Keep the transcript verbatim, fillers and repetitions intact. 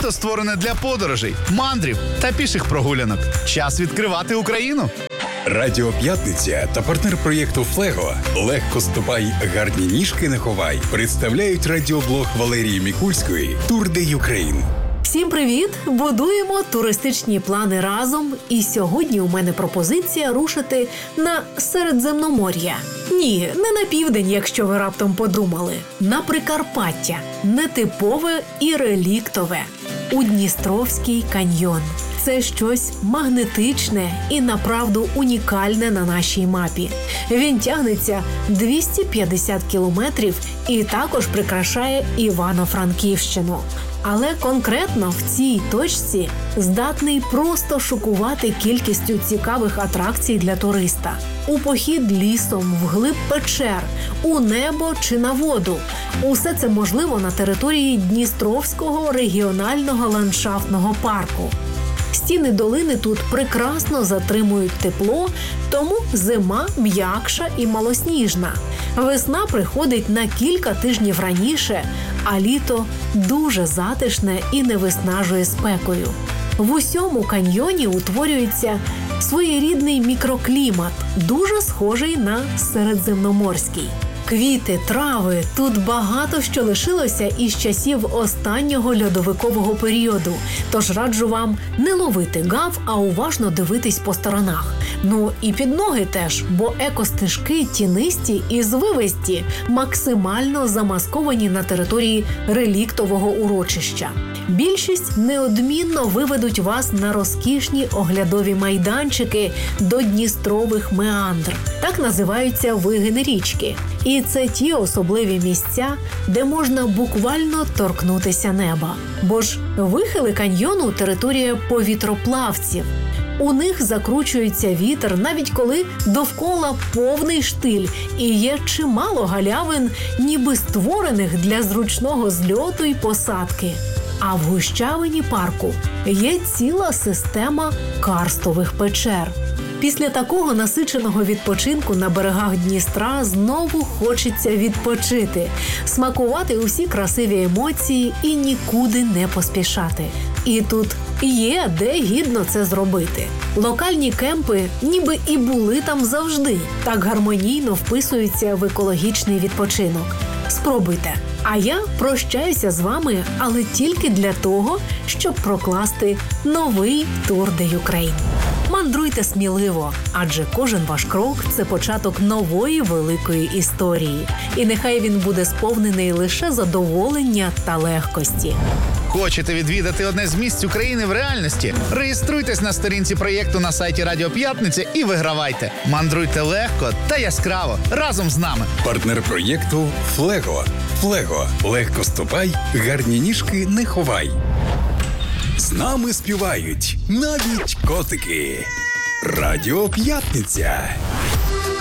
Місто створене для подорожей, мандрів та піших прогулянок. Час відкривати Україну. Радіо П'ятниця та партнер проєкту «Флего» «Легко ступай, гарні ніжки не ховай» представляють радіоблог Валерії Мікульської «Тур де Юкрейн». Всім привіт! Будуємо туристичні плани разом. І сьогодні у мене пропозиція рушити на Середземномор'я. Ні, не на південь, якщо ви раптом подумали. На Прикарпаття. Нетипове і реліктове. У Дністровський каньйон. Це щось магнетичне і, направду, унікальне на нашій мапі. Він тягнеться двісті п'ятдесят кілометрів і також прикрашає Івано-Франківщину. Але конкретно в цій точці здатний просто шокувати кількістю цікавих атракцій для туриста. У похід лісом, вглиб печер, у небо чи на воду. Усе це можливо на території Дністровського регіонального ландшафтного парку. Стіни долини тут прекрасно затримують тепло, тому зима м'якша і малосніжна. Весна приходить на кілька тижнів раніше, а літо дуже затишне і не виснажує спекою. В усьому каньйоні утворюється своєрідний мікроклімат, дуже схожий на середземноморський. Квіти, трави, тут багато що лишилося із часів останнього льодовикового періоду. Тож раджу вам не ловити гав, а уважно дивитись по сторонах. Ну і під ноги теж, бо екостежки тінисті і звивисті, максимально замасковані на території реліктового урочища. Більшість неодмінно виведуть вас на розкішні оглядові майданчики до Дністрових меандр. Так називаються вигини річки. І це ті особливі місця, де можна буквально торкнутися неба. Бо ж вихили каньйону – територія повітроплавців. У них закручується вітер, навіть коли довкола повний штиль і є чимало галявин, ніби створених для зручного зльоту й посадки. А в гущавині парку є ціла система карстових печер. Після такого насиченого відпочинку на берегах Дністра знову хочеться відпочити, смакувати усі красиві емоції і нікуди не поспішати. І тут є де гідно це зробити. Локальні кемпи ніби і були там завжди, так гармонійно вписуються в екологічний відпочинок. Спробуйте. А я прощаюся з вами, але тільки для того, щоб прокласти новий Тур де Юкрейн. Мандруйте сміливо, адже кожен ваш крок – це початок нової великої історії. І нехай він буде сповнений лише задоволення та легкості. Хочете відвідати одне з місць України в реальності? Реєструйтесь на сторінці проєкту на сайті Радіо П'ятниця і вигравайте. Мандруйте легко та яскраво разом з нами. Партнер проєкту «Флего». «Флего» – легко ступай, гарні ніжки не ховай. З нами співають навіть котики. Радіо П'ятниця.